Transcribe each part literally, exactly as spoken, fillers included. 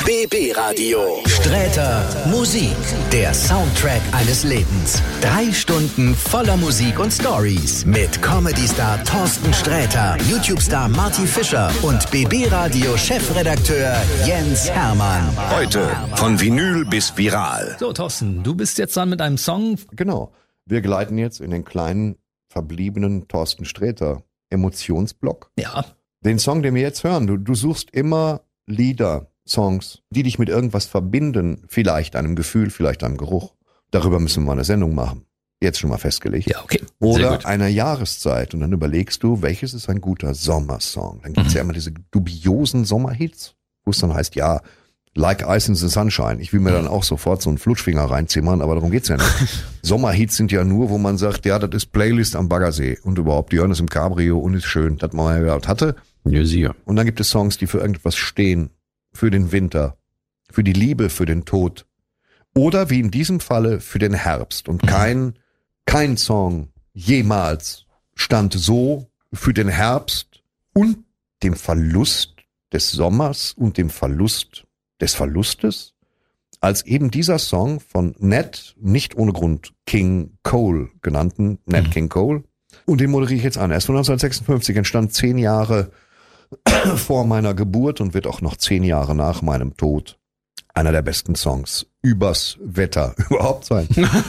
B B Radio. Sträter Musik. Der Soundtrack eines Lebens. Drei Stunden voller Musik und Stories. Mit Comedy-Star Thorsten Sträter, YouTube-Star Marty Fischer und B B Radio Chefredakteur Jens Hermann. Heute von Vinyl bis viral. So, Thorsten, du bist jetzt dran mit einem Song. Genau. Wir gleiten jetzt in den kleinen, verbliebenen Thorsten Sträter Emotionsblock. Ja. Den Song, den wir jetzt hören, du, du suchst immer Lieder, Songs, die dich mit irgendwas verbinden. Vielleicht einem Gefühl, vielleicht einem Geruch. Darüber müssen wir mal eine Sendung machen. Jetzt schon mal festgelegt. Ja, okay. Oder einer Jahreszeit. Und dann überlegst du, welches ist ein guter Sommersong. Dann gibt's mhm. ja immer diese dubiosen Sommerhits, wo es dann heißt, ja, Like Ice in the Sunshine. Ich will mir dann auch sofort so einen Flutschfinger reinzimmern, aber darum geht's ja nicht. Sommerhits sind ja nur, wo man sagt, ja, das ist Playlist am Baggersee und überhaupt, die hören das im Cabrio und ist schön, das man ja gehört hatte. Ja, sicher. Und dann gibt es Songs, die für irgendetwas stehen, für den Winter, für die Liebe, für den Tod oder wie in diesem Falle für den Herbst. Und kein, kein Song jemals stand so für den Herbst und dem Verlust des Sommers und dem Verlust des Verlustes, als eben dieser Song von Nat, nicht ohne Grund King Cole genannten, Nat mhm. King Cole. Und den moderiere ich jetzt an. Er ist von neunzehnhundertsechsundfünfzig, entstand zehn Jahre vor meiner Geburt und wird auch noch zehn Jahre nach meinem Tod einer der besten Songs übers Wetter überhaupt sein.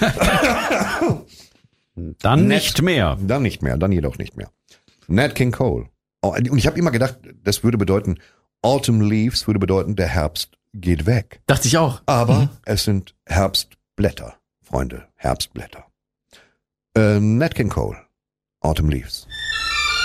Dann Nat, nicht mehr. Dann nicht mehr, dann jedoch nicht mehr. Nat King Cole. Oh, und ich habe immer gedacht, das würde bedeuten, Autumn Leaves würde bedeuten, der Herbst geht weg. Dachte ich auch. Aber mhm. es sind Herbstblätter, Freunde, Herbstblätter. Äh, Nat King Cole, Autumn Leaves.